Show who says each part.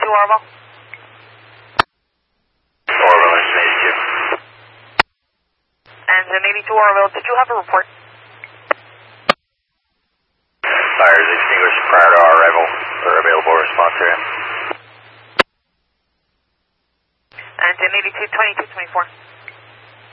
Speaker 1: Orville.
Speaker 2: Orville, engine 82.
Speaker 1: Engine 82 Orville, did you have a report?
Speaker 2: Fires extinguished prior to our arrival. For available response area.
Speaker 1: Engine 82, 22, 24.